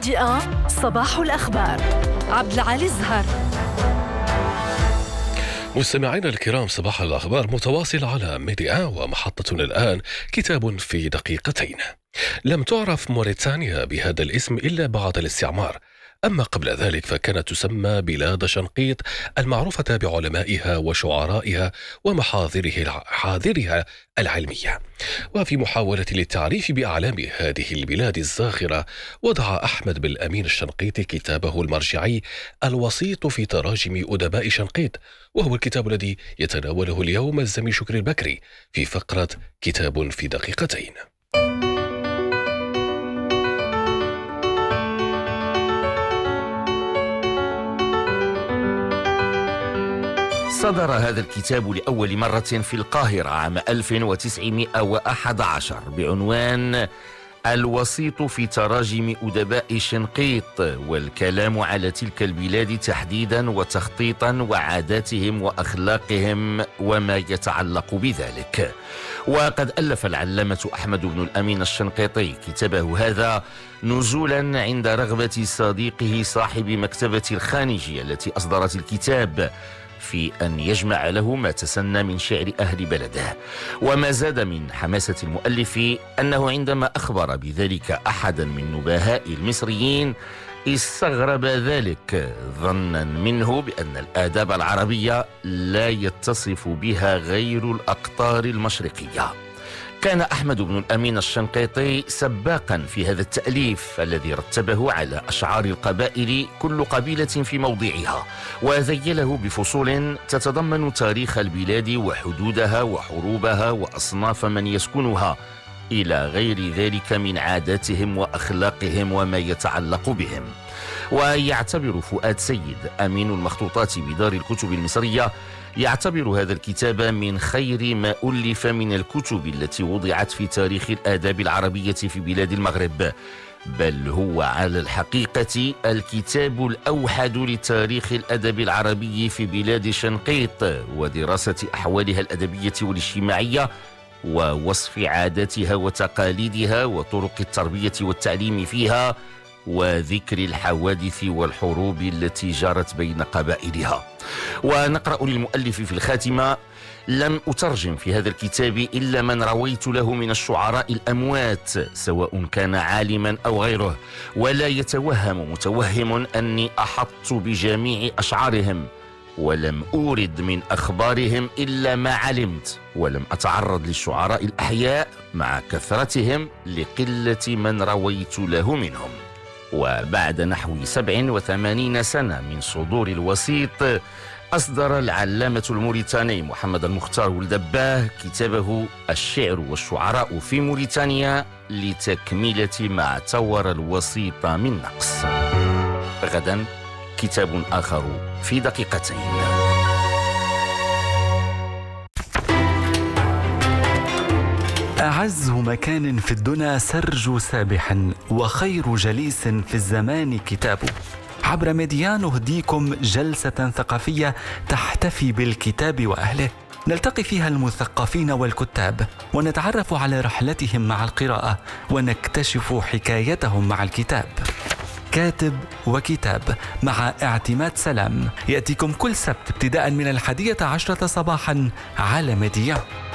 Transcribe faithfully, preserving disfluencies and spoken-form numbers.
ميديا صباح الأخبار. عبد العالي الزهر. مستمعينا الكرام، صباح الأخبار متواصل على ميديا، ومحطتنا الآن كتاب في دقيقتين. لم تعرف موريتانيا بهذا الاسم إلا بعد الاستعمار، أما قبل ذلك فكانت تسمى بلاد شنقيط، المعروفة بعلمائها وشعرائها ومحاضرها حاضرها العلمية. وفي محاولة للتعريف بأعلام هذه البلاد الزاخرة، وضع أحمد بن الأمين الشنقيطي كتابه المرجعي الوسيط في تراجم أدباء شنقيط، وهو الكتاب الذي يتناوله اليوم الزميل شكري البكري في فقرة كتاب في دقيقتين. صدر هذا الكتاب لأول مرة في القاهرة عام ألف وتسعمائة وأحد عشر بعنوان الوسيط في تراجم أدباء شنقيط، والكلام على تلك البلاد تحديدا وتخطيطا وعاداتهم وأخلاقهم وما يتعلق بذلك. وقد ألف العلامة أحمد بن الأمين الشنقيطي كتابه هذا نزولا عند رغبة صديقه صاحب مكتبة الخانجي التي أصدرت الكتاب في أن يجمع له ما تسنى من شعر أهل بلده. وما زاد من حماسة المؤلف أنه عندما أخبر بذلك أحدا من نبهاء المصريين استغرب ذلك، ظنا منه بأن الآداب العربية لا يتصف بها غير الأقطار المشرقية. كان أحمد بن الأمين الشنقيطي سباقا في هذا التأليف الذي رتبه على أشعار القبائل كل قبيلة في موضعها، وذيله بفصول تتضمن تاريخ البلاد وحدودها وحروبها وأصناف من يسكنها إلى غير ذلك من عاداتهم وأخلاقهم وما يتعلق بهم. ويعتبر فؤاد سيد أمين المخطوطات بدار الكتب المصرية يعتبر هذا الكتاب من خير ما ألف من الكتب التي وضعت في تاريخ الآداب العربية في بلاد المغرب، بل هو على الحقيقة الكتاب الأوحد لتاريخ الأدب العربي في بلاد شنقيط ودراسة أحوالها الأدبية والاجتماعية ووصف عاداتها وتقاليدها وطرق التربية والتعليم فيها وذكر الحوادث والحروب التي جرت بين قبائلها. ونقرأ للمؤلف في الخاتمة: لم أترجم في هذا الكتاب إلا من رويت له من الشعراء الأموات سواء كان عالما أو غيره، ولا يتوهم متوهم أني أحطت بجميع أشعارهم، ولم أورد من أخبارهم إلا ما علمت، ولم أتعرض للشعراء الأحياء مع كثرتهم لقلة من رويت له منهم. وبعد نحو سبع وثمانين سنة من صدور الوسيط، أصدر العلامة الموريتاني محمد المختار ولدباه كتابه الشعر والشعراء في موريتانيا لتكملة ما اعتبر الوسيط من نقص. غدا كتاب آخر في دقيقتين. أعز مكان في الدنا سرج سابح، وخير جليس في الزمان كتابه. عبر ميديا نهديكم جلسة ثقافية تحتفي بالكتاب وأهله، نلتقي فيها المثقفين والكتاب ونتعرف على رحلتهم مع القراءة ونكتشف حكايتهم مع الكتاب. كاتب وكتاب مع اعتماد سلام يأتيكم كل سبت ابتداء من الحادية عشرة صباحا على ميديا.